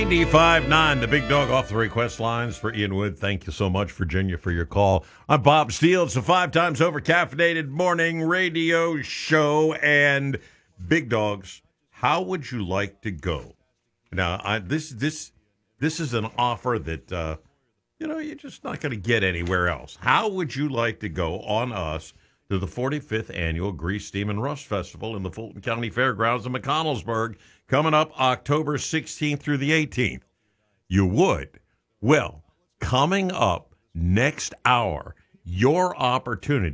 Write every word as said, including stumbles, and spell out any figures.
ninety-five nine, the Big Dog off the request lines for Ian Wood. Thank you so much, Virginia, for your call. I'm Bob Steele. It's a five times over caffeinated morning radio show. And Big Dogs, how would you like to go? Now, I, this this this is an offer that uh, you know you're just not going to get anywhere else. How would you like to go on us to the forty-fifth annual Grease, Steam, and Rust Festival in the Fulton County Fairgrounds in McConnellsburg, coming up October sixteenth through the eighteenth? You would. Well, coming up next hour, your opportunity